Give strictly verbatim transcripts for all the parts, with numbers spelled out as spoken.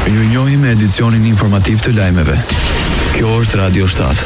Ju njohim me edicionin informativ të lajmeve. Kjo është Radio shtat.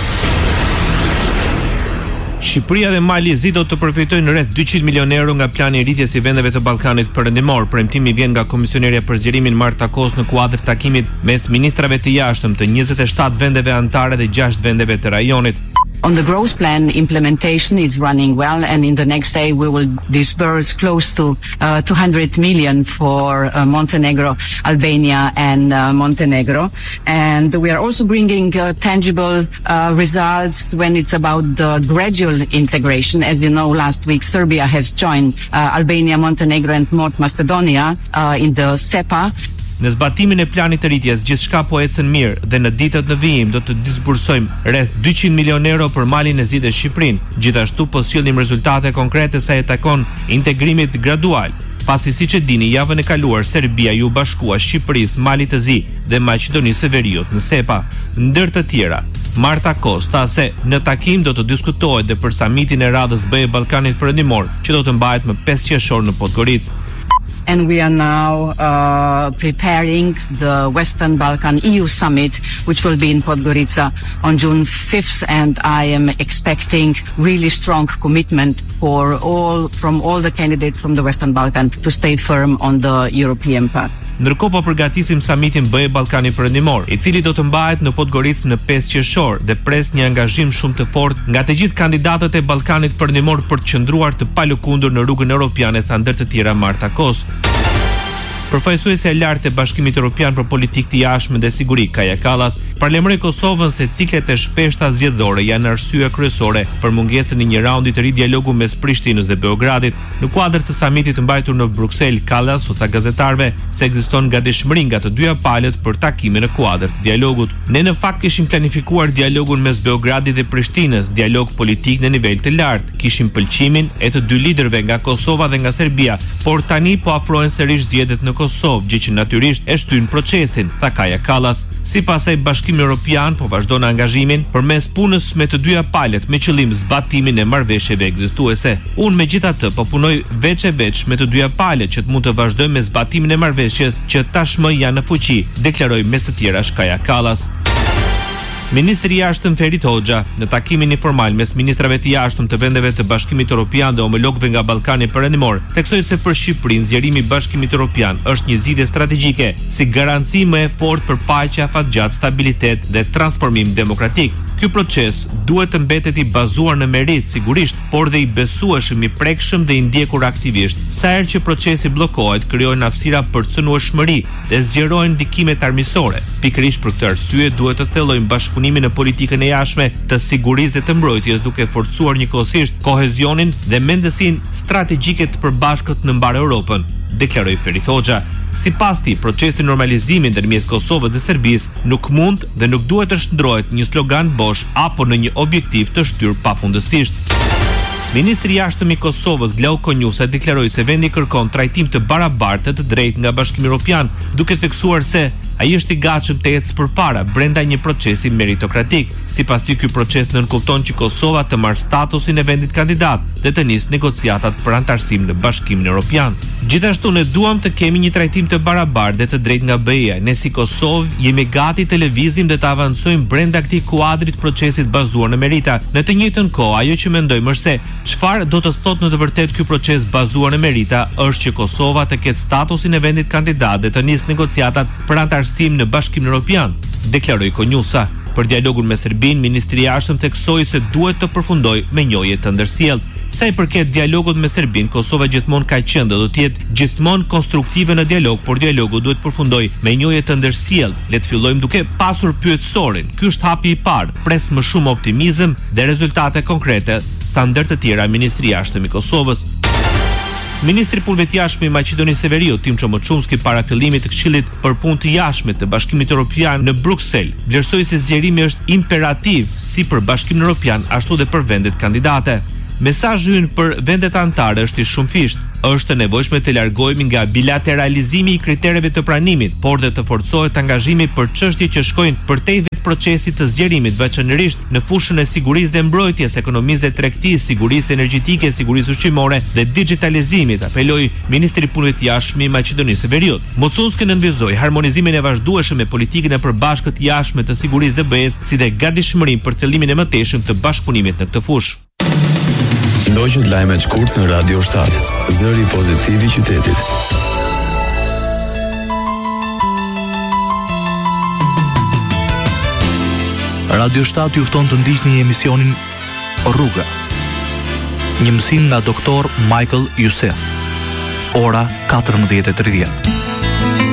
Shqipëria dhe Mali e Zi do të përfitojnë rreth dyqind milionë euro nga plani i rritjes i vendeve të Ballkanit Perëndimor. Premtimi vjen nga komisionerja për zgjerimin Marta Kos në kuadër takimit mes ministrave të jashtëm të njëzet e shtat vendeve anëtare dhe gjashtë vendeve të rajonit. On the growth plan, implementation is running well, and in the next day we will disburse close to uh, two hundred million for uh, Montenegro, Albania and uh, Montenegro. And we are also bringing uh, tangible uh, results when it's about the gradual integration. As you know, last week Serbia has joined uh, Albania, Montenegro and North Macedonia uh, in the SEPA. Në zbatimin e planit të rritjes, gjithçka po ecën mirë dhe në ditët në vijim do të disbursojmë rreth dyqind milionë euro për Malin e Zi dhe Shqipërinë. Gjithashtu po sjellim rezultate konkrete sa e takon integrimit gradual. Pasi siç e dini, javën e kaluar Serbia ju bashkua Shqipërisë, Malit të Zi dhe Maqedonisë së Veriut në SEPA. Ndër të tjera, Marta Kos tha se në takim do të diskutohet dhe për samitin e radhës B e Ballkanit Perëndimor, që do të mbahet më pesë qershor në Podgoricë. And we are now uh, preparing the Western Balkan E U Summit, which will be in Podgorica on June fifth, and I am expecting really strong commitment for all, from all the candidates from the Western Balkan to stay firm on the European path. Ndërkohë po përgatisim samitin B e Ballkanit Perëndimor, i cili do të mbahet në Podgoricë në pesë qershor dhe pres një angazhim shumë të fortë nga të gjithë kandidatët e Ballkanit Perëndimor për të qëndruar të palëkundur në rrugën europiane, tha ndër të tjera Marta Kos. Përfaqësuesja e lartë e Bashkimit Evropian për Politikë të Jashtme dhe Siguri, Kaja Kallas, parlemëroi Kosovën se ciklet e shpeshta zgjedhore janë arsyeja kryesore për mungesën e një raundi të ri dialogu mes Prishtinës dhe Beogradit. Në kuadër të samitit të mbajtur në Bruksel, Kallas u tha gazetarëve se ekziston gatishmëri nga të dyja palët për takime në kuadër të dialogut. Ne në fakt kishim planifikuar dialogun mes Beogradit dhe Prishtinës, dialog politik në nivel të lartë. Kishim pëlqimin e të dy liderëve nga Kosova dhe nga Serbia, por tani po afrohen sërish zgjedhjet në Kosovë, gjë që natyrisht e shtyn procesin, tha Kaja Kallas. Sipas ai, Bashkimi Evropian po vazhdon angazhimin përmes punës me të dyja palët me qëllim zbatimin e marrëveshjeve ekzistuese. Unë megjithatë po punoj veç e veç me të dyja palët që të mund të vazhdojmë me zbatimin e marrëveshjes që tashmë janë në fuqi, deklaroi mes të tjerash Kaja Kallas. Ministri i Jashtëm Ferit Hoxha, në takimin informal mes ministrave të jashtëm të vendeve të Bashkimit Evropian dhe homologëve nga Ballkani Perëndimor, theksoi se për Shqipërinë zgjerimi i Bashkimit Evropian është një zgjidhje strategjike, si garanci më e fortë për paqe, afatgjat, stabilitet dhe transformim demokratik. Ky proces duhet të mbetet i bazuar në merit, sigurisht, por dhe i besueshëm, i prekshëm dhe i ndjekur aktivisht. Sa herë që procesi bllokohet, krijohen hapësira për cënueshmëri dhe zgjerohen ndikimet armiqësore. Pikërisht për këtë arsye duhet të thellojmë bashkëpunimin në politikën e jashtme të sigurisë dhe të mbrojtjes, duke forcuar njëkohësisht kohezionin dhe mendësinë strategjike të përbashkët në mbar Europën, deklaroi Ferit Hoxha. Sipas tij, procesi normalizimi ndërmjet Kosovës dhe Serbisë nuk mund dhe nuk duhet të shndrohet një slogan bosh apo në një objektiv të shtyr pafundësisht. Ministri i Jashtëm i Kosovës, Glau Konjusa, deklaroi se vendi kërkon trajtim të barabartë të drejtë nga Bashkimi Evropian, duke theksuar se ai është i gatshëm të ecë përpara brenda një procesi meritokratik. Sipas tij, ky proces nënkupton që Kosova të marrë statusin e vendit kandidat dhe të nisë negociatat për antarësim në Bashkimin Evropian. Gjithashtu ne duam të kemi një trajtim të barabartë dhe të drejtë nga B E-ja. Ne si Kosovë jemi gati të lëvizim dhe të avancojmë brenda këtij kuadrit procesit bazuar në merita. Në të njëjtën kohë, ajo që mendojmë është se çfarë do të thotë në të vërtetë ky proces bazuar në merita është që Kosova të ketë statusin e vendit kandidat dhe të nisë negociatat për antarësim në Bashkimin Evropian, deklaroi Konjusa. Për dialogun me Serbinë, ministri i jashtëm theksoi se duhet të përfundojë me njohje të ndërsjellë. Sa i përket dialogut me Serbinë, Kosova gjithmonë ka qenë dhe do të jetë gjithmonë konstruktive në dialog, por dialogu duhet të përfundojë me njohje të ndërsjellë. Le të fillojmë duke pasur pyetësorin. Ky është hapi i parë. Pres më shumë optimizëm dhe rezultate konkrete, tha ndër të tjera ministri i jashtëm i Kosovës. Ministri i Punëve të Jashtme i Maqedonisë së Veriut, Timço Moçumski, para fillimit të Këshillit për Punë të Jashtme të Bashkimit Evropian në Bruksel, vlerësoi se zgjerimi është imperativ si për Bashkimin Evropian ashtu dhe për vendet kandidate. Mesazhi ynë për vendet anëtare është i shumëfisht. Është e nevojshme të largohemi nga bilateralizimi i kritereve të pranimit, por dhe të forcohet angazhimi për çështje që shkojnë përtej vetë procesit të zgjerimit, veçanërisht në fushën e sigurisë dhe mbrojtjes, ekonomisë dhe tregtisë, sigurisë energjetike, sigurisë ushqimore dhe digitalizimit, apeloi Ministri i Punëve të Jashtme i Maqedonisë së Veriut. Mocunski nënvizoi harmonizimin e vazhdueshëm me politikën e përbashkët jashtme të sigurisë dhe B E S, si dhe gatishmërinë për thellimin e mëtejshëm të bashkëpunimit në këtë fushë. Ndoqët lajme të shkurt në Radio shtat, zëri pozitiv i qytetit. Radio shtat ju fton të ndiqni emisionin Rruga. Një mësim nga doktor Michael Youssef. Ora katërmbëdhjetë e tridhjetë.